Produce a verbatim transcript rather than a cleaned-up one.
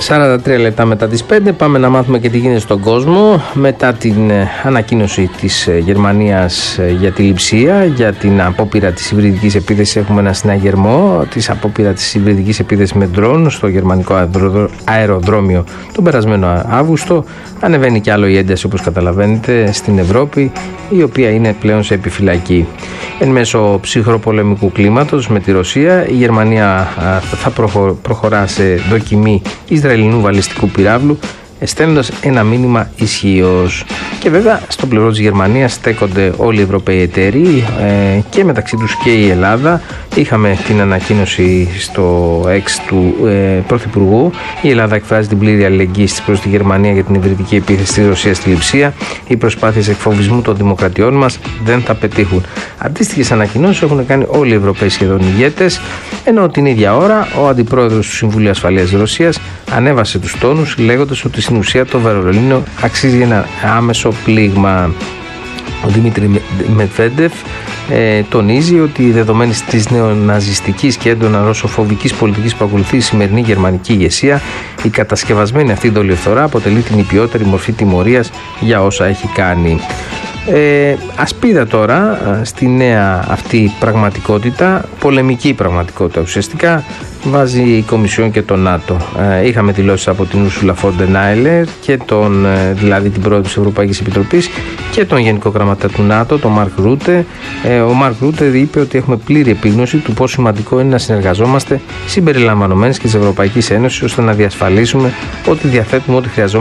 σαράντα τρία λεπτά μετά τις πέντε πάμε να μάθουμε και τι γίνεται στον κόσμο μετά την ανακοίνωση της Γερμανίας για τη λειψία, για την απόπειρα της υβριδικής επίθεσης. Έχουμε ένα συναγερμό της απόπειρα της υβριδικής επίθεσης με ντρόν στο γερμανικό αεροδρόμιο τον περασμένο Αύγουστο. Ανεβαίνει κι άλλο η ένταση, όπως καταλαβαίνετε, στην Ευρώπη, η οποία είναι πλέον σε επιφυλακή. Εν μέσω ψυχροπολεμικού κλίματος με τη Ρωσία, η Γερμανία θα προχωρά σε δοκιμή Ισραηλινού βαλιστικού πυράβλου, στέλνοντας ένα μήνυμα ισχύος. Και βέβαια στο πλευρό της Γερμανίας στέκονται όλοι οι Ευρωπαίοι εταίροι ε, και μεταξύ τους και η Ελλάδα. Είχαμε την ανακοίνωση στο X του ε, Πρωθυπουργού. Η Ελλάδα εκφράζει την πλήρη αλληλεγγύη της προς τη Γερμανία για την υβριδική επίθεση της Ρωσίας στη Λειψία. Οι προσπάθειες εκφοβισμού των δημοκρατιών μας δεν θα πετύχουν. Αντίστοιχες ανακοινώσεις έχουν κάνει όλοι οι Ευρωπαίοι σχεδόν ηγέτες, ενώ την ίδια ώρα ο αντιπρόεδρος του Συμβουλίου Ασφαλείας της Ρωσίας ανέβασε τους τόνους, λέγοντας ότι στην ουσία το Βερολίνο αξίζει ένα άμεσο πλήγμα. Ο Δημήτρη Μετβέντεφ ε, τονίζει ότι δεδομένη της νεοναζιστικής και έντονα ρωσοφοβικής πολιτικής που ακολουθεί η σημερινή γερμανική ηγεσία, η κατασκευασμένη αυτή δολιοφθορά αποτελεί την υπιότερη μορφή τιμωρίας για όσα έχει κάνει. Ε, ασπίδα τώρα στη νέα αυτή πραγματικότητα, πολεμική πραγματικότητα ουσιαστικά, βάζει η Κομισιόν και το ΝΑΤΟ. Ε, είχαμε δηλώσεις από την Ursula von der Leyen και τον, δηλαδή την πρόεδρο της Ευρωπαϊκής Επιτροπής, και τον Γενικό Γραμματέα του ΝΑΤΟ, τον Μαρκ Ρούτε. Ε, ο Μαρκ Ρούτε είπε ότι έχουμε πλήρη επίγνωση του πόσο σημαντικό είναι να συνεργαζόμαστε συμπεριλαμβανομένης και της Ευρωπαϊκής Ένωσης, ώστε να διασφαλίσουμε ότι διαθέτουμε ό,τι χρειαζόμαστε